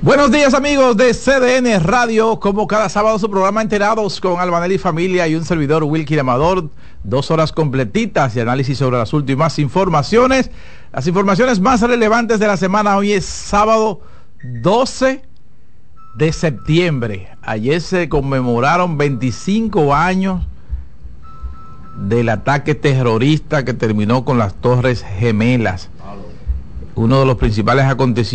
Buenos días, amigos de CDN Radio. Como cada sábado, su programa Enterados con Albanel y familia y un servidor, Wilkie Amador. 2 horas completitas de análisis sobre las últimas informaciones. Las informaciones más relevantes de la semana. Hoy es sábado 12 de septiembre. Ayer se conmemoraron 25 años del ataque terrorista que terminó con las Torres Gemelas. Uno de los principales acontecimientos